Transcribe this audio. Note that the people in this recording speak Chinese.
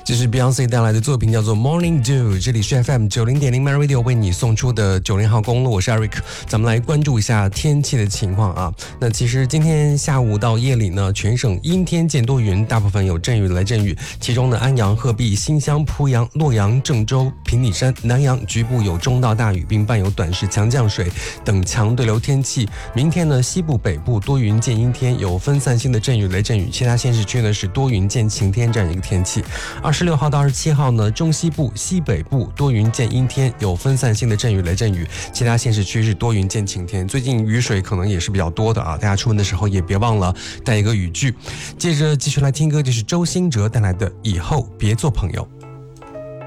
这是 Beyonce 带来的作品叫做 Morning Dew， 这里是 FM 90.0 My Radio 为你送出的90号公路，我是 Eric。 咱们来关注一下天气的情况啊。那其实今天下午到夜里呢，全省阴天见多云，大部分有阵雨来阵雨，其中呢安阳、鹤壁、新乡、濮阳、洛阳、郑州、平顶山、南阳局部有中到大雨，并伴有短时强降水等强对流天气。明天呢，西部北部多云见阴天，有分散性的阵雨雷阵雨，其他县市区呢是多云见晴天这样一个天气。26号到27号呢，中西部、西北部多云见阴天，有分散性的阵雨雷阵雨，其他县市区是多云见晴天。最近雨水可能也是比较多的啊，大家出门的时候也别忘了带一个雨具。接着继续来听歌，这是周兴哲带来的《以后别做朋友》。